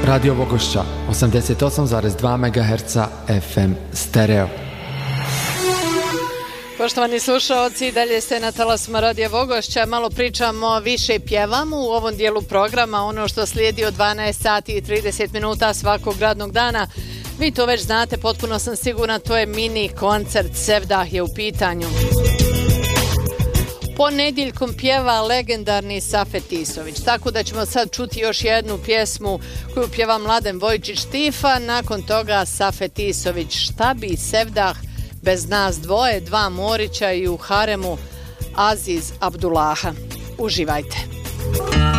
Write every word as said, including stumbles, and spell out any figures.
Radio Vogošća, osamdeset osam zarez dva megaherca F M stereo. Poštovani slušaoci, dalje ste na talasima Radija Vogošća. Malo pričamo, više pjevamo u ovom dijelu programa. Ono što slijedi od dvanaest sati i trideset minuta svakog radnog dana. Vi to već znate, potpuno sam sigurna, to je mini koncert Sevdah je u pitanju. Ponedjeljkom pjeva legendarni Safet Isović, tako da ćemo sad čuti još jednu pjesmu koju pjeva Mladen Vojčić-Tifa, nakon toga Safet Isović, šta bi Sevdah bez nas dvoje, dva Morića i u haremu Aziz Abdullaha. Uživajte.